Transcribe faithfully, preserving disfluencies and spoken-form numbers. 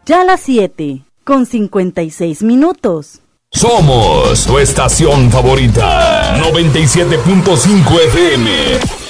Ya las siete, con cincuenta y seis minutos. Somos tu estación favorita, noventa y siete punto cinco F M.